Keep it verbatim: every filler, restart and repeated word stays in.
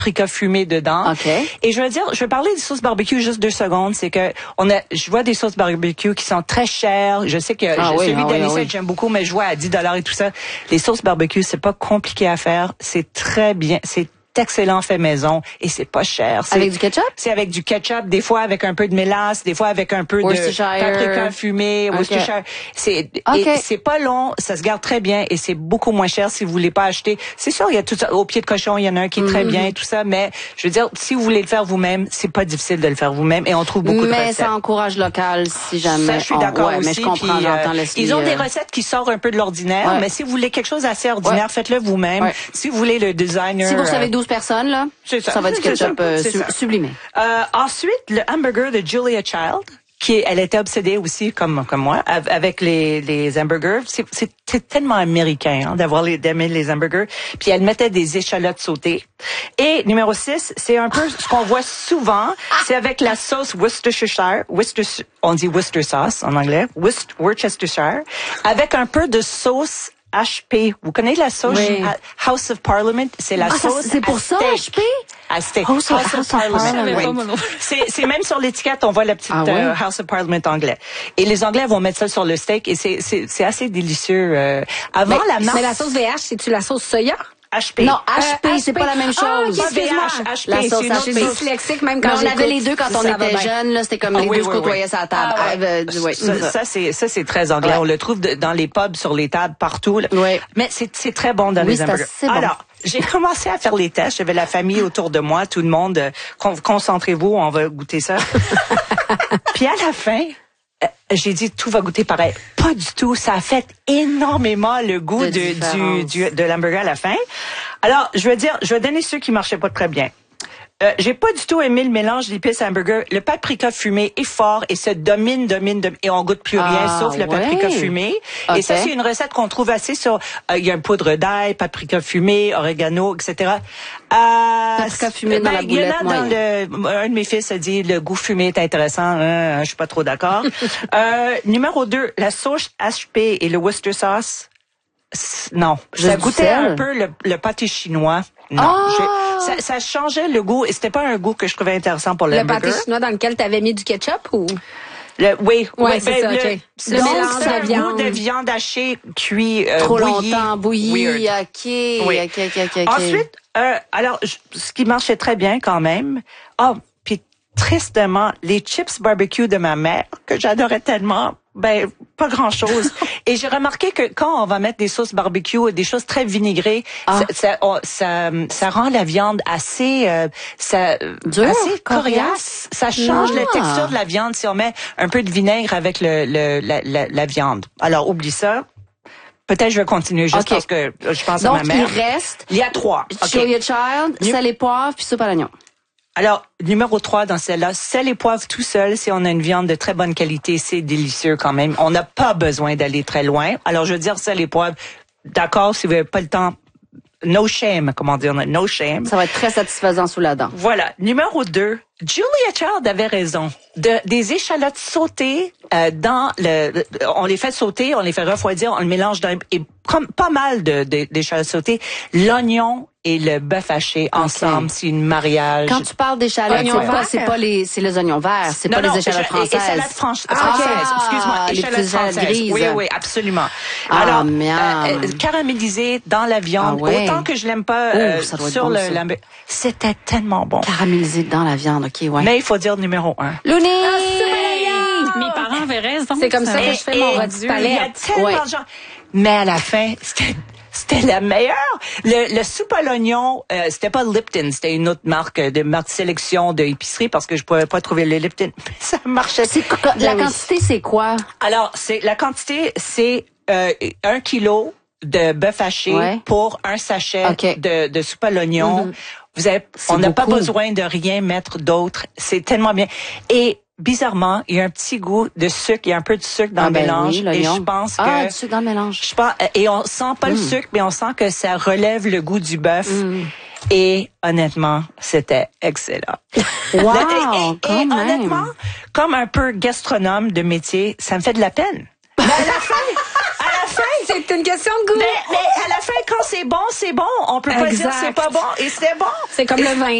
paprika fumé dedans. Okay. Et je veux dire, je vais parler des sauces barbecue juste deux secondes. C'est que on a, je vois des sauces barbecue qui sont très chères. Je sais que ah je, oui, celui ah d'Alicette, oui, oui. j'aime beaucoup, mais je vois à dix dollars et tout ça. Les sauces barbecue, c'est pas compliqué à faire. C'est très bien. C'est excellent fait maison et c'est pas cher. C'est, avec du ketchup? C'est avec du ketchup, des fois avec un peu de mélasse, des fois avec un peu de paprika fumé, okay. Worcestershire. C'est okay. et c'est pas long, ça se garde très bien et c'est beaucoup moins cher si vous voulez pas acheter. C'est sûr, il y a tout ça au pied de cochon, il y en a un qui est très mm-hmm. bien et tout ça, mais je veux dire, si vous voulez le faire vous-même, c'est pas difficile de le faire vous-même et on trouve beaucoup mais de recettes. Mais ça encourage local si jamais. Ça, je suis d'accord on, ouais, aussi. Mais je comprends, puis, j'entends euh, Ils ont des recettes qui sortent un peu de l'ordinaire, ouais. mais si vous voulez quelque chose d'assez ordinaire, ouais. faites-le vous-même. Ouais. Si vous voulez le designer. Si vous recevez douze personnes là. C'est ça. Ça va être du ketchup euh, su- sublimé. Euh, ensuite, le hamburger de Julia Child, qui est, elle était obsédée aussi comme comme moi avec les les hamburgers. C'est, c'est, c'est tellement américain hein, d'avoir les d'aimer les hamburgers. Puis elle mettait des échalotes sautées. Et numéro six, c'est un peu ce qu'on voit souvent, c'est avec la sauce Worcestershire, Worcester, on dit Worcester sauce en anglais, Worcestershire, avec un peu de sauce H P. Vous connaissez la sauce oui. House of Parliament? C'est la ah, sauce ça, c'est pour ça, steak. H P? À steak. House, House of, of Parliament. Parliament. Oui. C'est, c'est même sur l'étiquette, on voit la petite ah, oui? euh, House of Parliament anglais. Et les Anglais vont mettre ça sur le steak et c'est, c'est, c'est assez délicieux. Euh, avant mais, la marque. Mais la sauce V H, c'est-tu la sauce soya? H P. Non, H P, euh, c'est pas la même chose. Ah, okay, V H, H P, la sauce H P. Dyslexique, même quand on avait les deux quand on était jeunes, là, c'était comme ah, les oui, deux se oui, côtoyaient oui. sur la table. Ah, ouais. euh, ouais, ça, ça, c'est, ça, c'est très anglais. Ouais. On le trouve de, dans les pubs, sur les tables, partout. Là. Ouais. Mais c'est, c'est très bon dans oui, les hamburgers. Bon. Alors, j'ai commencé à faire les tests. J'avais la famille autour de moi, tout le monde. Euh, concentrez-vous, on va goûter ça. Puis à la fin, euh, j'ai dit tout va goûter pareil. Pas du tout. Ça a fait énormément le goût de, de du, du de l'hamburger à la fin. Alors, je veux dire, je vais donner ceux qui marchaient pas très bien. Euh, j'ai pas du tout aimé le mélange d'épices hamburger. Le paprika fumé est fort et se domine, domine, domine et on goûte plus rien ah, sauf le ouais. paprika fumé. Okay. Et ça, c'est une recette qu'on trouve assez sur. Euh, il y a un poudre d'ail, paprika fumé, oregano, et cetera. Euh, paprika fumé ben, dans la boulette. Il y en a dans le. Un de mes fils a dit le goût fumé est intéressant. Hein, je suis pas trop d'accord. euh, numéro deux, la sauce H P et le Worcester sauce. Non, ça goûtait un peu le, le pâté chinois. Non, oh! ça, ça changeait le goût et c'était pas un goût que je trouvais intéressant pour le hamburger. Le pâté chinois dans lequel tu avais mis du ketchup ou? Le, oui, ouais, oui, c'est ben, ça, le, okay. le donc, mélange c'est un de viande. goût de viande hachée cuit euh, trop bouilli, longtemps bouilli, weird. ok, oui. ok, ok, ok, ok. Ensuite, euh, alors je, ce qui marchait très bien quand même. Ah, oh, puis tristement, les chips barbecue de ma mère que j'adorais tellement. Ben, pas grand-chose. Et j'ai remarqué que quand on va mettre des sauces barbecue et des choses très vinaigrées, ah. ça, ça, on, ça, ça rend la viande assez, euh, ça, Dur, assez coriace. Ça change ah. la texture de la viande si on met un peu de vinaigre avec le, le la, la, la viande. Alors, oublie ça. Peut-être je vais continuer juste okay. parce que je pense Donc, à ma mère. il reste. Il y a trois. Julia okay. Child, New... sel et poivre, puis soupe à l'oignon. Alors, numéro trois dans celle-là, sel et poivre tout seul, si on a une viande de très bonne qualité, c'est délicieux quand même. On n'a pas besoin d'aller très loin. Alors, je veux dire, sel et poivre, d'accord, si vous n'avez pas le temps, no shame, comment dire, no shame. Ça va être très satisfaisant sous la dent. Voilà. Numéro deux, Julia Child avait raison. De, des échalotes sautées euh, dans le, on les fait sauter, on les fait refroidir, on le mélange dans, et comme pas mal de, de d'échalotes sautées, l'oignon et le bœuf haché ensemble, okay. c'est une mariage. Quand tu parles d'échalotes, c'est pas, c'est pas les, c'est les oignons verts, c'est non, pas non, les échalotes françaises. Échalotes franch- ah, françaises, excuse-moi, échalotes françaises. Grises. Oui, oui, absolument. Ah, alors, euh, caramélisé dans la viande, ah, ouais. autant que je l'aime pas euh, Ouh, ça doit sur bon, le, ça. la, c'était tellement bon. Caramélisé dans la viande, ok, ouais. Mais il faut dire numéro un. Looney! Ah, mes parents avaient raison. C'est comme ça que je fais mon rôti palette. Il y a tellement ouais. de gens. Mais à la fin, c'était C'était la meilleure. Le, le soupe à l'oignon, euh, c'était pas Lipton, c'était une autre marque de marque sélection de épicerie parce que je pouvais pas trouver le Lipton. Ça marchait. C'est, la quantité, c'est quoi? Alors, c'est la quantité, c'est euh, un kilo de bœuf haché ouais. pour un sachet okay. de, de soupe à l'oignon. Mm-hmm. Vous avez, on n'a pas besoin de rien mettre d'autre. C'est tellement bien. Et bizarrement, il y a un petit goût de sucre, il y a un peu de sucre dans ah le ben mélange. Oui, et je pense que ah, du sucre dans le mélange. Je pense, et on sent pas mm. le sucre, mais on sent que ça relève le goût du bœuf. Mm. Et honnêtement, c'était excellent. Wow, et, et, quand et même. honnêtement, comme un peu gastronome de métier, ça me fait de la peine. Mais à la fin, à la fin, c'est une question de goût. Mais, mais à la fin, quand c'est bon, c'est bon. On peut pas exact. dire c'est pas bon et c'est bon. C'est comme et le vin.